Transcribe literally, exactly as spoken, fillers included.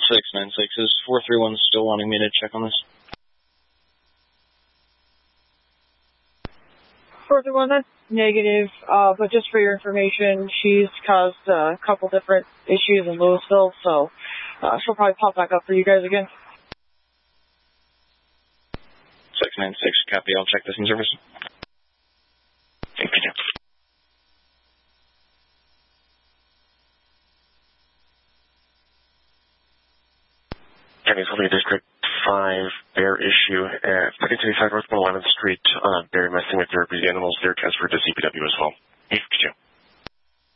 six nine six, is four three one still wanting me to check on this? four three one, that's negative, uh, but just for your information, she's caused uh, a couple different issues in Louisville, so uh, she'll probably pop back up for you guys again. six nine six, copy, I'll check this in service. Thank you. Pennsylvania District five, bear issue at thirty twenty-five North eleventh Street. Uh, bear messing with their animals. They're transferred to C P W as well. Thank you.